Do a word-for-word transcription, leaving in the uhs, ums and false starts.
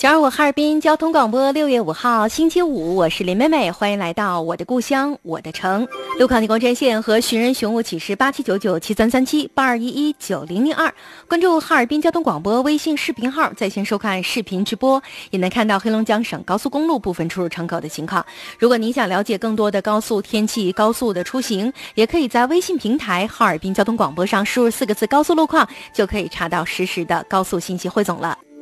加入我哈尔滨交通广播，六月五号星期五，我是林妹妹，欢迎来到我的故乡我的城。路况提供专线和寻人寻物启事八七九九七三三七八二一一九零零二，关注哈尔滨交通广播微信视频号，在线收看视频直播，也能看到黑龙江省高速公路部分出入城口的情况。如果您想了解更多的高速天气、高速的出行，也可以在微信平台哈尔滨交通广播上输入四个字高速路况，就可以查到实时的高速信息汇总了。